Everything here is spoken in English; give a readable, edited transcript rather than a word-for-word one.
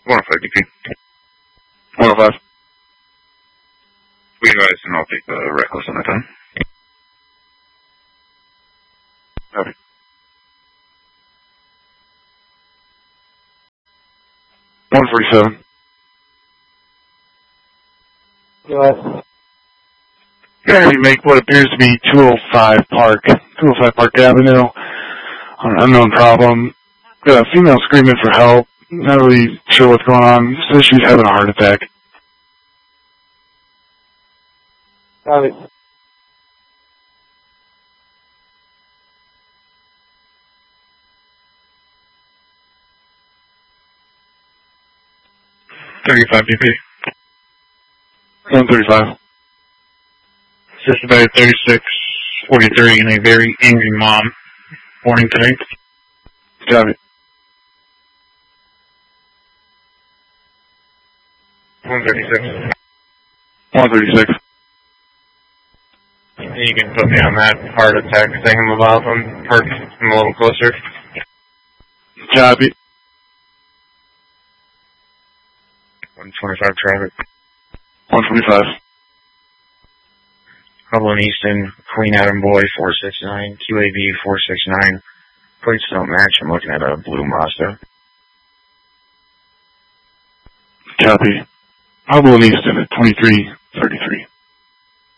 105 DP. 105. We advise, and I'll take the reckless on that time. Copy. 147. US. Currently make what appears to be 205 Park Avenue on an unknown problem. Got a female screaming for help. Not really sure what's going on. Says she's having a heart attack. Copy. $35 DP. 135. Just about 3643 and a very angry mom. Morning tonight. Copy. 136. 136. You can put me on that heart attack thingamabob. I'm a little closer. Copy. 125 traffic. 125. Hubble and Easton, Queen Adam Boy 469, QAV 469. Plates don't match. I'm looking at a blue Mazda. Copy. Hubble and Easton at 2333.